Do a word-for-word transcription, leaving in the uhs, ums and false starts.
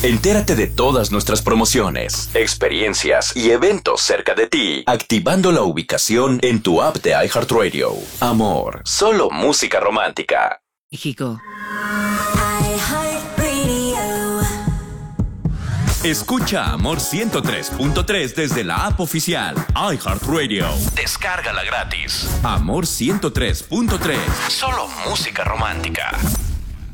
Entérate de todas nuestras promociones, experiencias y eventos cerca de ti, activando la ubicación en tu app de iHeartRadio. Amor, solo música romántica. México. Escucha Amor ciento tres punto tres desde la app oficial iHeartRadio. Descárgala gratis. Amor ciento tres punto tres. Solo música romántica.